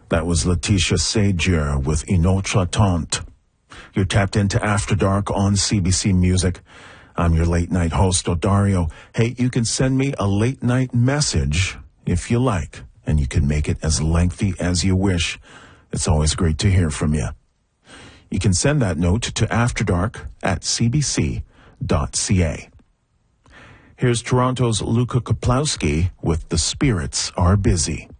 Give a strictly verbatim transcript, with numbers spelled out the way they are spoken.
That was Letitia Sagier with Une Autre Tante. You're tapped into After Dark on C B C Music. I'm your late-night host, Odario. Hey, you can send me a late-night message if you like, and you can make it as lengthy as you wish. It's always great to hear from you. You can send that note to afterdark at c b c dot c a. Here's Toronto's Luka Kaplowski with The Spirits Are Busy.